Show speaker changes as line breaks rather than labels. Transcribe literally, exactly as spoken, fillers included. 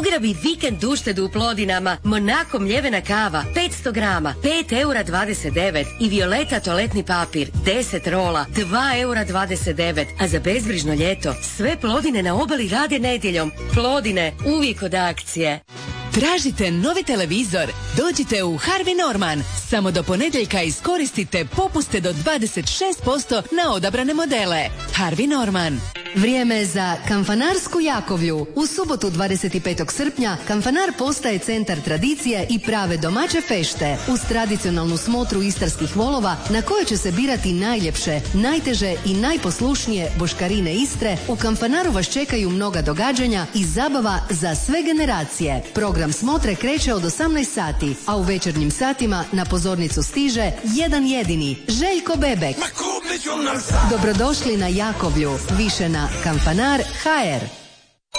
Ugrabi vikend uštedu u Plodinama. Monako mljevena kava petsto grama, pet eura dvadeset devet i Violeta toaletni papir deset rola, dva eura dvadeset devet. A za bezbrižno ljeto sve Plodine na obali rade nedjeljom. Plodine, uvijek od akcije.
Tražite novi televizor? Dođite u Harvey Norman. Samo do ponedjeljka iskoristite popuste do dvadeset šest posto na odabrane modele. Harvey Norman.
Vrijeme za Kamfanarsku Jakovlju. U subotu dvadeset petog srpnja Kamfanar postaje centar tradicije i prave domaće fešte. Uz tradicionalnu smotru istarskih volova na kojoj će se birati najljepše, najteže i najposlušnije boškarine Istre, u Kamfanaru vas čekaju mnoga događanja i zabava za sve generacije. Program smotre kreće od osamnaest sati, a u večernjim satima na pozornicu stiže jedan jedini, Željko Bebek. Dobrodošli na Jakovlju, više na Kamfanar ha er.